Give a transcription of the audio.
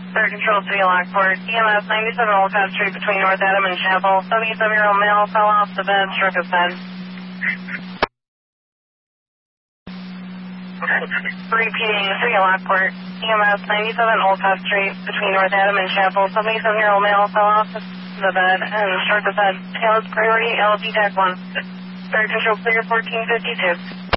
Third Control City Lockport, EMS 97 Olcott Street between North Adam and Chapel. 77-year-old male fell off the bed, struck his head. Repeating, City Lockport, EMS 97 Olcott Street between North Adam and Chapel. 77-year-old male fell off the bed and struck his head. Tails priority, LG TAC 1. Third Control Clear 1452.